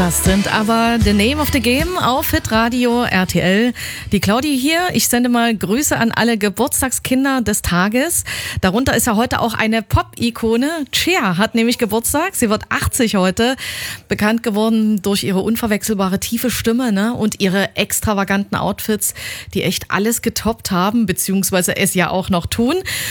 Das sind aber The Name of the Game auf Hitradio RTL. Die Claudi hier. Ich sende mal Grüße an alle Geburtstagskinder des Tages. Darunter ist ja heute auch eine Pop-Ikone. Cher hat nämlich Geburtstag. Sie wird 80 heute. Bekannt geworden durch ihre unverwechselbare tiefe Stimme, ne? Und ihre extravaganten Outfits, die echt alles getoppt haben, beziehungsweise es ja auch noch tun.